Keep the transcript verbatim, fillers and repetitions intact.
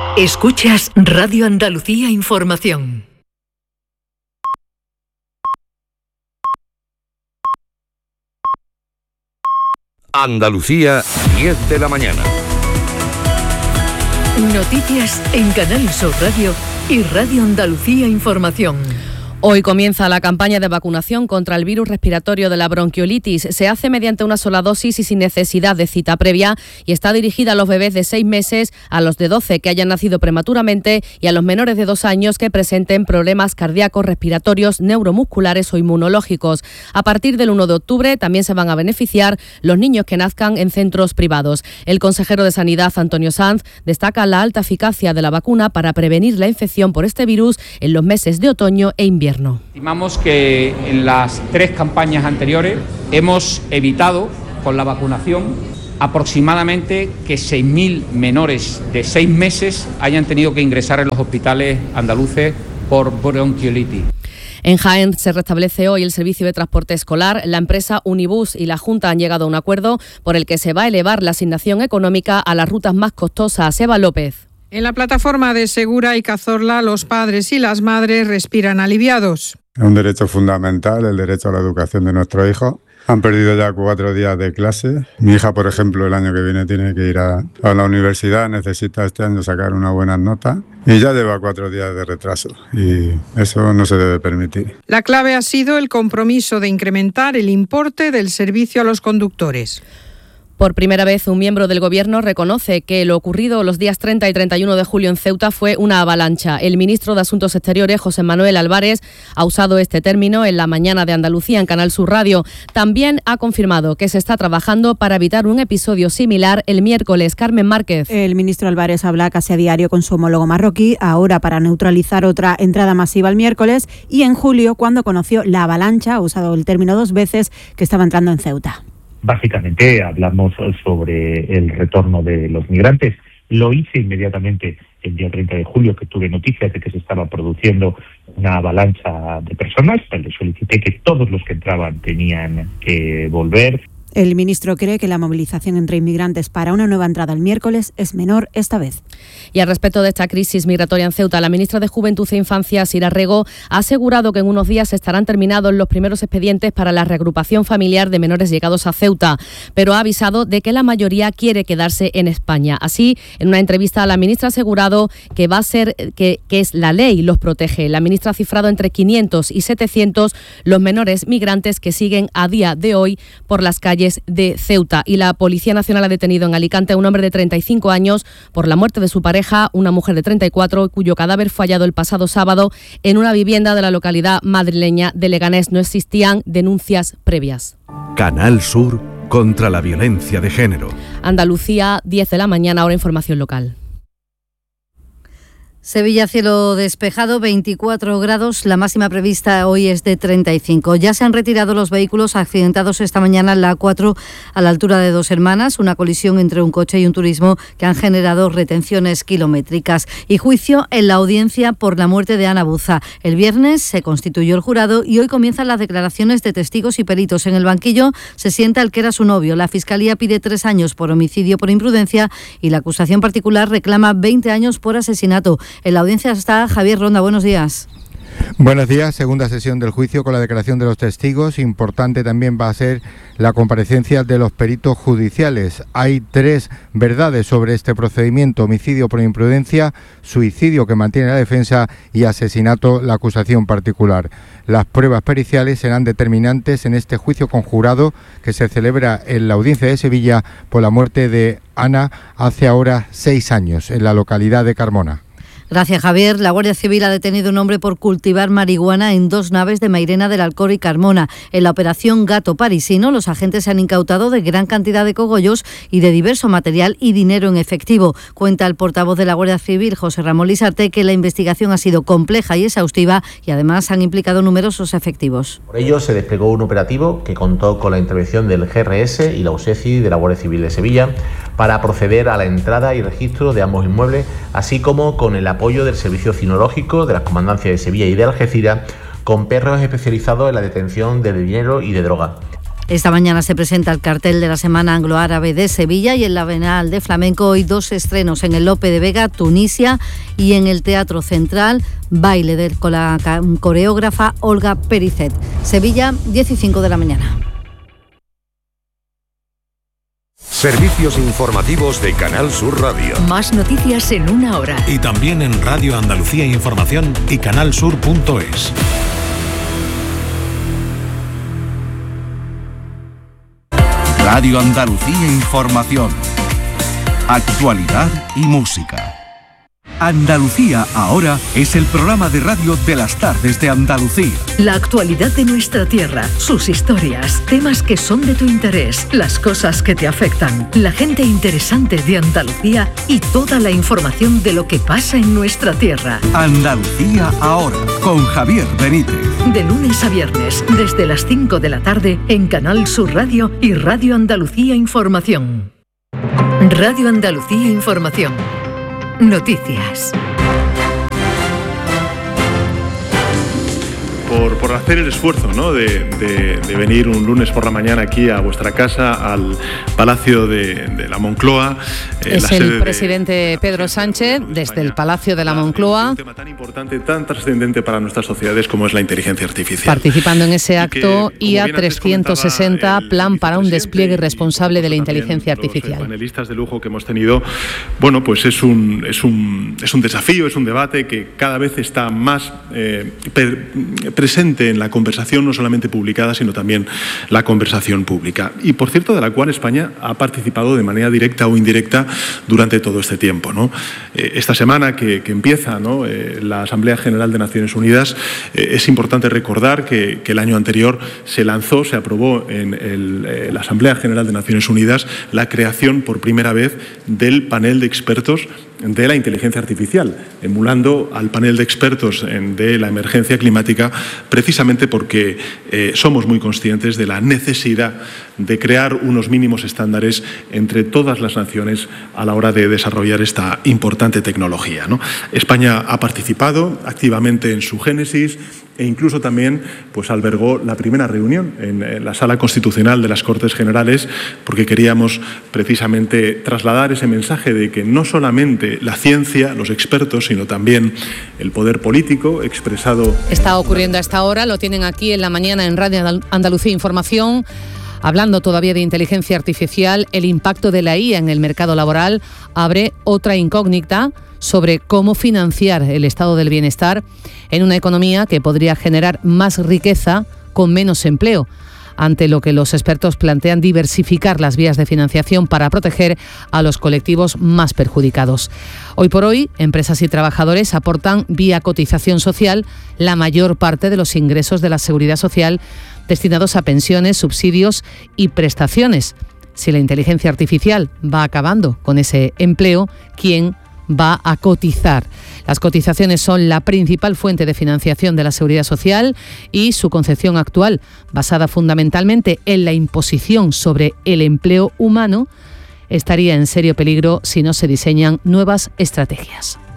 Escuchas Radio Andalucía Información. Andalucía, diez de la mañana. Noticias en Canal Sur Radio y Radio Andalucía Información. Hoy comienza la campaña de vacunación contra el virus respiratorio de la bronquiolitis. Se hace mediante una sola dosis y sin necesidad de cita previa y está dirigida a los bebés de seis meses, a los de doce que hayan nacido prematuramente y a los menores de dos años que presenten problemas cardíacos, respiratorios, neuromusculares o inmunológicos. A partir del uno de octubre también se van a beneficiar los niños que nazcan en centros privados. El consejero de Sanidad, Antonio Sanz, destaca la alta eficacia de la vacuna para prevenir la infección por este virus en los meses de otoño e invierno. Estimamos que en las tres campañas anteriores hemos evitado con la vacunación aproximadamente que seis mil menores de seis meses hayan tenido que ingresar en los hospitales andaluces por bronquiolitis. En Jaén se restablece hoy el servicio de transporte escolar. La empresa Unibus y la Junta han llegado a un acuerdo por el que se va a elevar la asignación económica a las rutas más costosas. Eva López. En la plataforma de Segura y Cazorla, los padres y las madres respiran aliviados. Es un derecho fundamental, el derecho a la educación de nuestros hijos. Han perdido ya cuatro días de clase. Mi hija, por ejemplo, el año que viene tiene que ir a, a la universidad, necesita este año sacar unas buenas notas y ya lleva cuatro días de retraso y eso no se debe permitir. La clave ha sido el compromiso de incrementar el importe del servicio a los conductores. Por primera vez, un miembro del Gobierno reconoce que lo ocurrido los días treinta y treinta y uno de julio en Ceuta fue una avalancha. El ministro de Asuntos Exteriores, José Manuel Álvarez, ha usado este término en la mañana de Andalucía en Canal Sur Radio. También ha confirmado que se está trabajando para evitar un episodio similar el miércoles. Carmen Márquez. El ministro Álvarez habla casi a diario con su homólogo marroquí, ahora para neutralizar otra entrada masiva el miércoles y en julio, cuando conoció la avalancha, ha usado el término dos veces, que estaba entrando en Ceuta. Básicamente hablamos sobre el retorno de los migrantes. Lo hice inmediatamente el día treinta de julio, que tuve noticias de que se estaba produciendo una avalancha de personas. Le solicité que todos los que entraban tenían que volver. El ministro cree que la movilización entre inmigrantes para una nueva entrada el miércoles es menor esta vez. Y al respecto de esta crisis migratoria en Ceuta, la ministra de Juventud e Infancia, Sira Rego, ha asegurado que en unos días estarán terminados los primeros expedientes para la reagrupación familiar de menores llegados a Ceuta, pero ha avisado de que la mayoría quiere quedarse en España. Así, en una entrevista, la ministra ha asegurado que va a ser que, que es la ley los protege. La ministra ha cifrado entre quinientos y setecientos los menores migrantes que siguen a día de hoy por las calles de Ceuta. Y la Policía Nacional ha detenido en Alicante a un hombre de treinta y cinco años por la muerte de su pareja, una mujer de treinta y cuatro, cuyo cadáver fue hallado el pasado sábado en una vivienda de la localidad madrileña de Leganés. No existían denuncias previas. Canal Sur contra la violencia de género. Andalucía, diez de la mañana, ahora información local. Sevilla, cielo despejado, veinticuatro grados, la máxima prevista hoy es de treinta y cinco. Ya se han retirado los vehículos accidentados esta mañana en la A cuatro a la altura de Dos Hermanas, una colisión entre un coche y un turismo que han generado retenciones kilométricas. Y juicio en la audiencia por la muerte de Ana Buza. El viernes se constituyó el jurado y hoy comienzan las declaraciones de testigos y peritos. En el banquillo se sienta el que era su novio. La Fiscalía pide tres años por homicidio por imprudencia y la acusación particular reclama veinte años por asesinato. En la audiencia está Javier Ronda. Buenos días. Buenos días, segunda sesión del juicio con la declaración de los testigos. Importante también va a ser la comparecencia de los peritos judiciales. Hay tres verdades sobre este procedimiento: homicidio por imprudencia, suicidio que mantiene la defensa y asesinato, la acusación particular. Las pruebas periciales serán determinantes en este juicio conjurado que se celebra en la audiencia de Sevilla por la muerte de Ana hace ahora seis años en la localidad de Carmona. Gracias, Javier. La Guardia Civil ha detenido a un hombre por cultivar marihuana en dos naves de Mairena del Alcor y Carmona. En la operación Gato Parisino, los agentes se han incautado de gran cantidad de cogollos y de diverso material y dinero en efectivo. Cuenta el portavoz de la Guardia Civil, José Ramón Lisarte, que la investigación ha sido compleja y exhaustiva y además han implicado numerosos efectivos. Por ello, se desplegó un operativo que contó con la intervención del G R S y la U S E C I de la Guardia Civil de Sevilla para proceder a la entrada y registro de ambos inmuebles, así como con el apoyo del Servicio Cinológico de las Comandancias de Sevilla y de Algeciras, con perros especializados en la detención de dinero y de droga. Esta mañana se presenta el cartel de la Semana Anglo-Árabe de Sevilla y en la Bienal de Flamenco hoy dos estrenos en el Lope de Vega, Tunisia, y en el Teatro Central, baile de, con la coreógrafa Olga Pericet. Sevilla, diez y cinco de la mañana. Servicios informativos de Canal Sur Radio. Más noticias en una hora. Y también en Radio Andalucía Información y canalsur punto es. Radio Andalucía Información. Actualidad y música. Andalucía Ahora es el programa de radio de las tardes de Andalucía. La actualidad de nuestra tierra, sus historias, temas que son de tu interés, las cosas que te afectan, la gente interesante de Andalucía y toda la información de lo que pasa en nuestra tierra. Andalucía Ahora, con Javier Benítez. De lunes a viernes, desde las cinco de la tarde, en Canal Sur Radio y Radio Andalucía Información. Radio Andalucía Información. Noticias. Por, por hacer el esfuerzo, ¿no?, de, de, de venir un lunes por la mañana aquí a vuestra casa, al Palacio de, de la Moncloa. Eh, es la el presidente de, Pedro Sánchez desde el Palacio de la Moncloa. Un tema tan importante, tan trascendente para nuestras sociedades como es la inteligencia artificial. Participando en ese acto I A trescientos sesenta, el, plan para un despliegue responsable de la inteligencia artificial. Los panelistas de lujo que hemos tenido, bueno, pues es un, es un, es un desafío, es un debate que cada vez está más eh, per, presente en la conversación, no solamente publicada, sino también la conversación pública. Y, por cierto, de la cual España ha participado de manera directa o indirecta durante todo este tiempo, ¿no? Eh, esta semana que, que empieza, ¿no?, eh, la Asamblea General de Naciones Unidas, eh, es importante recordar que, que el año anterior se lanzó, se aprobó en el, eh, la Asamblea General de Naciones Unidas la creación por primera vez del panel de expertos de la inteligencia artificial, emulando al panel de expertos en, de la emergencia climática, precisamente porque eh, somos muy conscientes de la necesidad de crear unos mínimos estándares entre todas las naciones a la hora de desarrollar esta importante tecnología, ¿no? España ha participado activamente en su génesis e incluso también pues albergó la primera reunión en, en la Sala Constitucional de las Cortes Generales, porque queríamos precisamente trasladar ese mensaje de que no solamente la ciencia, los expertos, sino también el poder político expresado... Está ocurriendo a esta hora, lo tienen aquí en la mañana en Radio Andalucía Información. Hablando todavía de inteligencia artificial, el impacto de la I A en el mercado laboral abre otra incógnita sobre cómo financiar el estado del bienestar en una economía que podría generar más riqueza con menos empleo, ante lo que los expertos plantean diversificar las vías de financiación para proteger a los colectivos más perjudicados. Hoy por hoy, empresas y trabajadores aportan vía cotización social la mayor parte de los ingresos de la Seguridad Social destinados a pensiones, subsidios y prestaciones. Si la inteligencia artificial va acabando con ese empleo, ¿quién va a cotizar? Las cotizaciones son la principal fuente de financiación de la Seguridad Social y su concepción actual, basada fundamentalmente en la imposición sobre el empleo humano, estaría en serio peligro si no se diseñan nuevas estrategias.